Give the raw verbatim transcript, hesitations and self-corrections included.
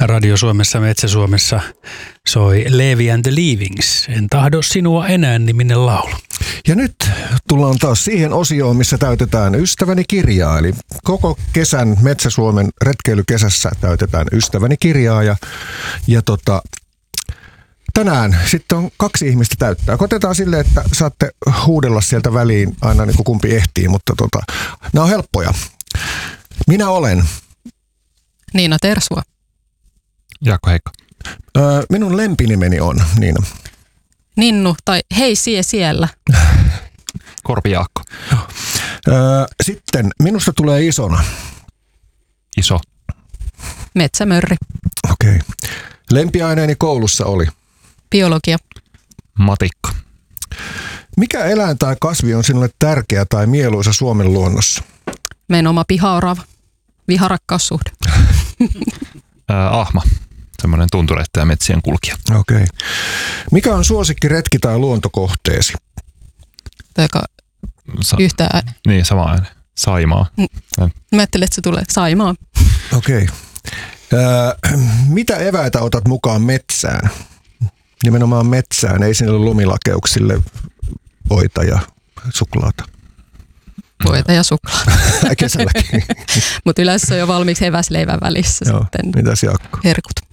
Radio Suomessa, Metsä Suomessa soi Levi and the Leavings. En tahdo sinua enää -niminen laulu. Ja nyt tullaan taas siihen osioon, missä täytetään Ystäväni kirjaa. Eli koko kesän Metsä Suomen retkeilykesässä täytetään Ystäväni kirjaa. Ja, ja tota, tänään sitten on kaksi ihmistä täyttää. Kotetaan silleen, että saatte huudella sieltä väliin aina niin kuin kumpi ehtii, mutta tota, nämä on helppoja. Minä olen Niina Tersua. Jaakko Heikko. Öö, minun lempinimeni on Niina. Ninnu tai hei sie siellä. Korpi Jaakko. Öö, sitten minusta tulee isona. Iso. Metsämörri. Okei. Okay. Lempiaineeni koulussa oli Biologia. Matikka. Mikä eläin tai kasvi on sinulle tärkeä tai mieluisa Suomen luonnossa? Meidän oma pihaorava. Viharakkaussuhde. Ää, ahma. Semmoinen tuntureiden ja metsien kulkija. Okei. Okay. Mikä on suosikki retki tai luontokohteesi? Joka Sa- yhtä ääni. Niin, sama ääni. Saimaa. Mm. Mä ajattelin, että se tulee Saimaa. Okei. Okay. Öö, mitä eväitä otat mukaan metsään? Nimenomaan metsään, ei sinne lumilakeuksille voita ja suklaata. Voita ja suklaata. Kesälläkin. Mutta yleensä se on jo valmiiksi eväsleivän välissä. Joo, sitten mitäs Jaakko? herkut.